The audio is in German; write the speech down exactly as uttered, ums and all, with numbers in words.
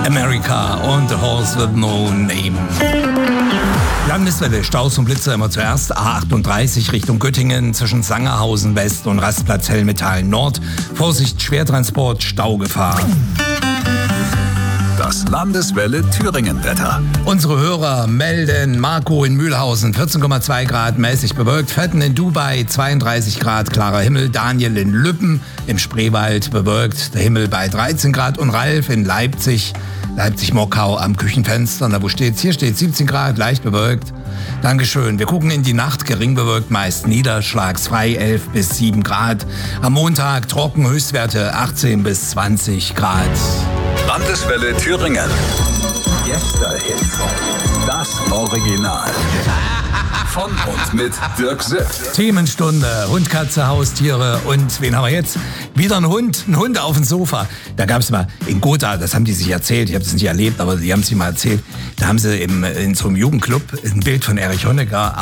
America und The Horse with No Name. Landeswelle, Staus und Blitze immer zuerst. A achtunddreißig Richtung Göttingen zwischen Sangerhausen West und Rastplatz Hellmetall Nord. Vorsicht, Schwertransport, Staugefahr. Das Landeswelle Thüringen-Wetter. Unsere Hörer melden: Marco in Mühlhausen vierzehn Komma zwei Grad, mäßig bewölkt. Fetten in Dubai zweiunddreißig Grad, klarer Himmel. Daniel in Lüppen im Spreewald bewölkt, der Himmel bei dreizehn Grad. Und Ralf in Leipzig, Leipzig-Mockau am Küchenfenster. Da wo steht's? Hier steht siebzehn Grad, leicht bewölkt. Dankeschön. Wir gucken in die Nacht, gering bewölkt, meist niederschlagsfrei, elf bis sieben Grad. Am Montag trocken, Höchstwerte achtzehn bis zwanzig Grad. Landeswelle Thüringen. Gäste-Hits. Das Original. Von und mit Dirk Sipp. Themenstunde, Hund, Katze, Haustiere und wen haben wir jetzt? Wieder ein Hund, ein Hund auf dem Sofa. Da gab es mal in Gotha, das haben die sich erzählt, ich habe das nicht erlebt, aber die haben es sich mal erzählt, da haben sie im, in so einem Jugendclub ein Bild von Erich Honecker